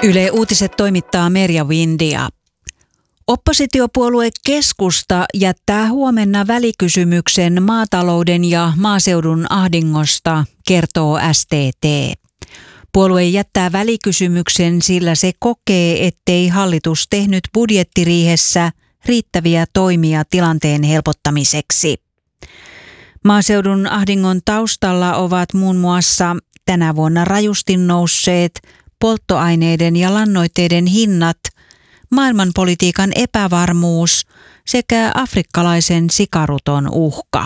Yle Uutiset toimittaa Merja Windia. Oppositiopuolue Keskusta jättää huomenna välikysymyksen maatalouden ja maaseudun ahdingosta, kertoo STT. Puolue jättää välikysymyksen, sillä se kokee, ettei hallitus tehnyt budjettiriihessä riittäviä toimia tilanteen helpottamiseksi. Maaseudun ahdingon taustalla ovat muun muassa tänä vuonna rajusti nousseet polttoaineiden ja lannoitteiden hinnat, maailmanpolitiikan epävarmuus sekä afrikkalaisen sikaruton uhka.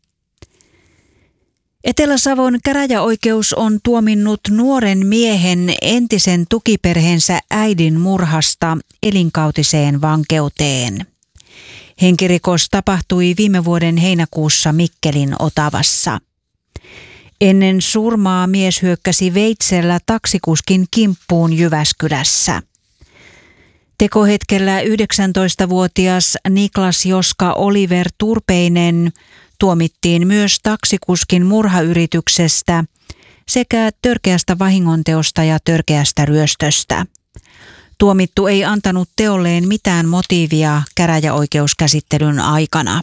Etelä-Savon käräjäoikeus on tuominnut nuoren miehen entisen tukiperheensä äidin murhasta elinkautiseen vankeuteen. Henkirikos tapahtui viime vuoden heinäkuussa Mikkelin Otavassa. Ennen surmaa mies hyökkäsi veitsellä taksikuskin kimppuun Jyväskylässä. Tekohetkellä 19-vuotias Niklas Joska Oliver Turpeinen tuomittiin myös taksikuskin murhayrityksestä sekä törkeästä vahingonteosta ja törkeästä ryöstöstä. Tuomittu ei antanut teolleen mitään motiivia käräjäoikeuskäsittelyn aikana.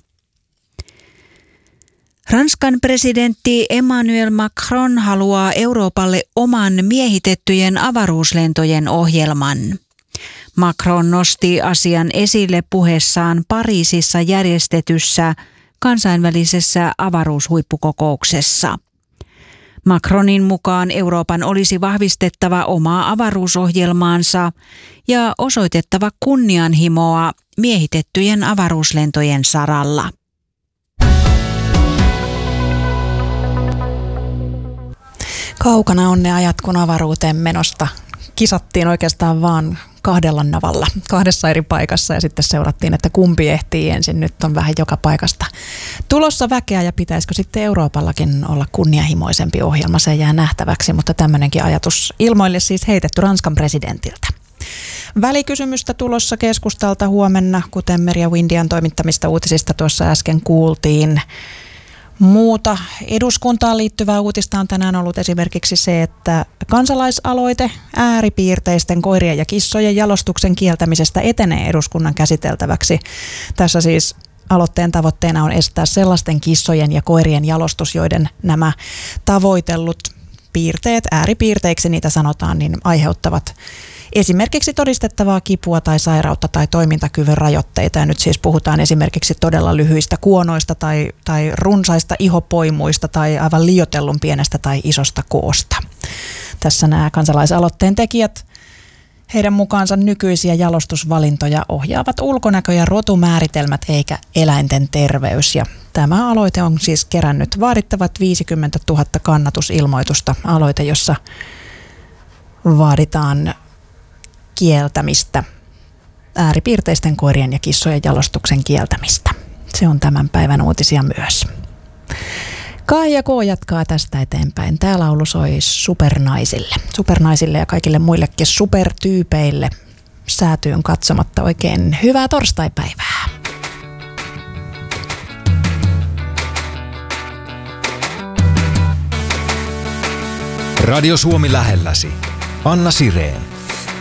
Ranskan presidentti Emmanuel Macron haluaa Euroopalle oman miehitettyjen avaruuslentojen ohjelman. Macron nosti asian esille puheessaan Pariisissa järjestetyssä kansainvälisessä avaruushuippukokouksessa. Macronin mukaan Euroopan olisi vahvistettava omaa avaruusohjelmaansa ja osoitettava kunnianhimoa miehitettyjen avaruuslentojen saralla. Kaukana on ne ajat, kun avaruuteen menosta kisattiin oikeastaan vaan kahdella navalla, kahdessa eri paikassa ja sitten seurattiin, että kumpi ehtii ensin. Nyt on vähän joka paikasta tulossa väkeä ja pitäisikö sitten Euroopallakin olla kunnianhimoisempi ohjelma, se jää nähtäväksi, mutta tämmöinenkin ajatus ilmoille siis heitetty Ranskan presidentiltä. Välikysymystä tulossa Keskustalta huomenna, kuten Merja Windian toimittamista uutisista tuossa äsken kuultiin. Muuta eduskuntaan liittyvää uutista on tänään ollut esimerkiksi se, että kansalaisaloite ääripiirteisten koirien ja kissojen jalostuksen kieltämisestä etenee eduskunnan käsiteltäväksi. Tässä siis aloitteen tavoitteena on estää sellaisten kissojen ja koirien jalostus, joiden nämä tavoitellut piirteet, ääripiirteiksi niitä sanotaan, niin aiheuttavat esimerkiksi todistettavaa kipua tai sairautta tai toimintakyvyn rajoitteita. Ja nyt siis puhutaan esimerkiksi todella lyhyistä kuonoista tai runsaista ihopoimuista tai aivan liioitellun pienestä tai isosta koosta. Tässä nämä kansalaisaloitteen tekijät, heidän mukaansa nykyisiä jalostusvalintoja ohjaavat ulkonäkö- ja rotumääritelmät eikä eläinten terveys. Ja tämä aloite on siis kerännyt vaadittavat 50 000 kannatusilmoitusta. Aloite, jossa vaaditaan kieltämistä, ääripiirteisten koirien ja kissojen jalostuksen kieltämistä. Se on tämän päivän uutisia myös. Kaija K. jatkaa tästä eteenpäin. Tämä laulu soi supernaisille ja kaikille muillekin supertyypeille säätyyn katsomatta oikein hyvää torstaipäivää. Radio Suomi lähelläsi. Anna Sireen.